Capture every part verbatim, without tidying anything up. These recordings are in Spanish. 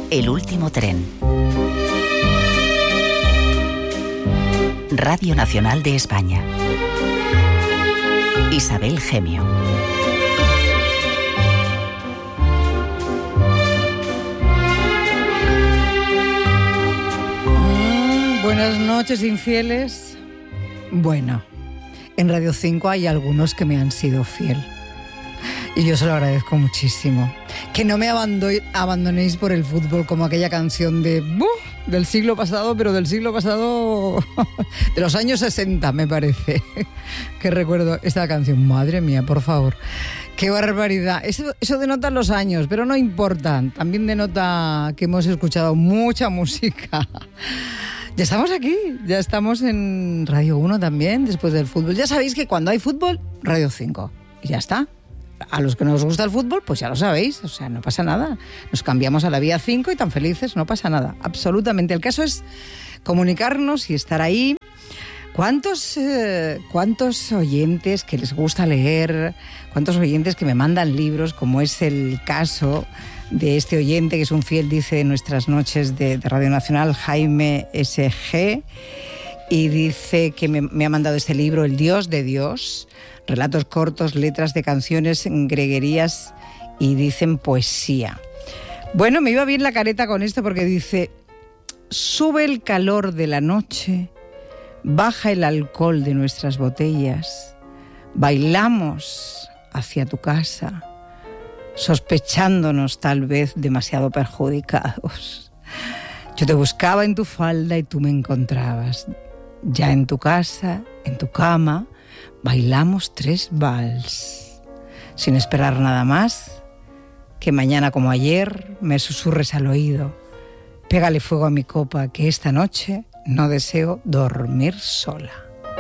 El último tren. Radio Nacional de España. Isabel Gemio. Mm, buenas noches, infieles. Bueno, en Radio cinco hay algunos que me han sido fiel. Y yo se lo agradezco muchísimo. Que no me abando- abandonéis por el fútbol, como aquella canción de ¡buh! Del siglo pasado, pero del siglo pasado de los años sesenta, me parece. Que recuerdo esta canción. Madre mía, por favor. ¡Qué barbaridad! Eso, eso denota los años, pero no importa. También denota que hemos escuchado mucha música. Ya estamos aquí, ya estamos en Radio uno también, después del fútbol. Ya sabéis que cuando hay fútbol, Radio cinco. Y ya está. A los que no os gusta el fútbol, pues ya lo sabéis, o sea, no pasa nada. Nos cambiamos a la vía cinco y tan felices, no pasa nada, absolutamente. El caso es comunicarnos y estar ahí. ¿Cuántos, eh, cuántos oyentes que les gusta leer, cuántos oyentes que me mandan libros, como es el caso de este oyente que es un fiel, dice, de nuestras noches de, de Radio Nacional, Jaime S G, y dice que me, me ha mandado este libro, El Dios de Dios, relatos cortos, letras de canciones, greguerías y dicen poesía. Bueno, me iba bien la careta con esto porque dice: sube el calor de la noche, baja el alcohol de nuestras botellas, bailamos hacia tu casa, sospechándonos tal vez demasiado perjudicados. Yo te buscaba en tu falda y tú me encontrabas. Ya en tu casa, en tu cama, bailamos tres vals, sin esperar nada más que mañana como ayer me susurres al oído: pégale fuego a mi copa, que esta noche no deseo dormir sola.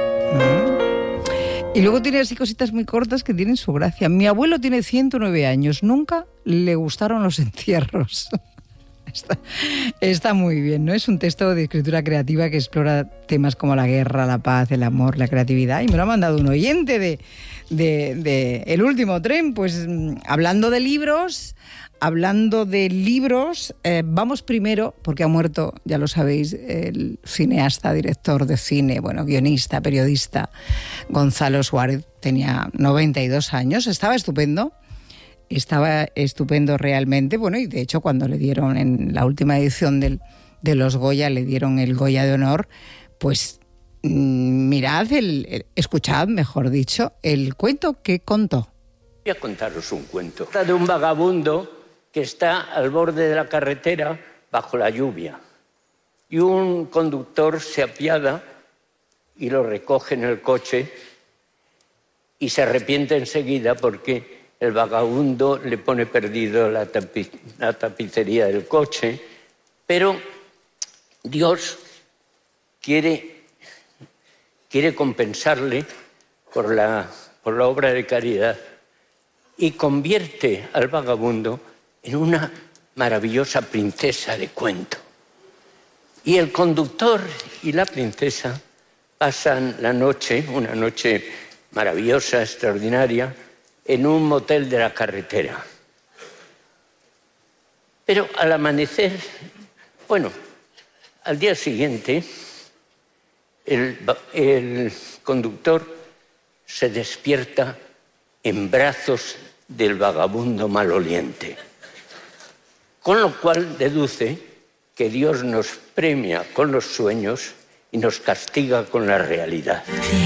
¿Mm? Y luego tiene así cositas muy cortas que tienen su gracia. Mi abuelo tiene ciento nueve años, nunca le gustaron los entierros. Está, está muy bien, ¿no? Es un texto de escritura creativa que explora temas como la guerra, la paz, el amor, la creatividad. Y me lo ha mandado un oyente de, de, de El Último Tren. Pues hablando de libros, hablando de libros, eh, vamos primero, porque ha muerto, ya lo sabéis, el cineasta, director de cine, bueno, guionista, periodista, Gonzalo Suárez. Tenía noventa y dos años, estaba estupendo. Estaba estupendo realmente, bueno, y de hecho cuando le dieron en la última edición del, de los Goya, le dieron el Goya de honor, pues mmm, mirad, el, el, escuchad, mejor dicho, el cuento que contó. Voy a contaros un cuento. Trata de un vagabundo que está al borde de la carretera bajo la lluvia y un conductor se apiada y lo recoge en el coche y se arrepiente enseguida porque el vagabundo le pone perdido la, tapiz, la tapicería del coche, pero Dios quiere, quiere compensarle por la, por la obra de caridad y convierte al vagabundo en una maravillosa princesa de cuento. Y el conductor y la princesa pasan la noche, una noche maravillosa, extraordinaria, en un motel de la carretera. Pero al amanecer, bueno, al día siguiente, el, el conductor se despierta en brazos del vagabundo maloliente, con lo cual deduce que Dios nos premia con los sueños y nos castiga con la realidad.